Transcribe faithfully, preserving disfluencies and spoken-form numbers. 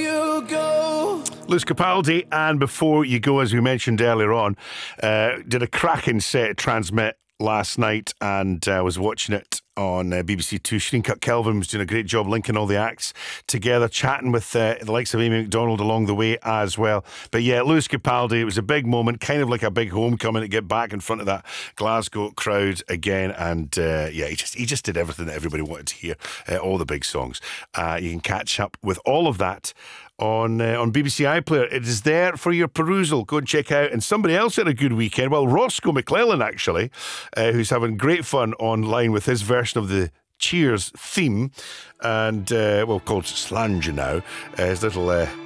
you go. Lewis Capaldi, and Before You Go, as we mentioned earlier on, uh, did a cracking set transmit last night, and I uh, was watching it on uh, B B C Two. Shireen Kirk-Kelvin was doing a great job linking all the acts together, chatting with uh, the likes of Amy McDonald along the way as well. But yeah, Lewis Capaldi, it was a big moment, kind of like a big homecoming to get back in front of that Glasgow crowd again. And uh, yeah, he just he just did everything that everybody wanted to hear, uh, all the big songs. Uh, you can catch up with all of that on uh, on B B C iPlayer. It is there for your perusal. Go and check out. And somebody else had a good weekend. Well, Roscoe McClellan, actually, uh, who's having great fun online with his version of the Cheers theme, and uh, well, called Slange now. Uh, his little uh,